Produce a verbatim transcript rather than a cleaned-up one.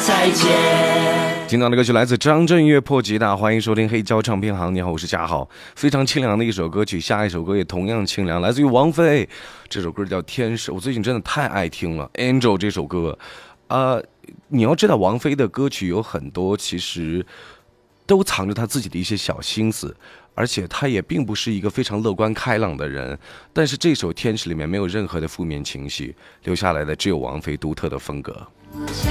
再见。 听到的歌曲来自张震岳破吉他，欢迎收听黑胶唱片行。你好，我是嘉豪。非常清凉的一首歌曲，下一首歌也同样清凉，来自于王菲。这首歌叫《天使》，我最近真的太爱听了。Angel 这首歌，呃，你要知道，王菲的歌曲有很多其实都藏着她自己的一些小心思，而且她也并不是一个非常乐观开朗的人。但是这首《天使》里面没有任何的负面情绪，留下来的只有王菲独特的风格。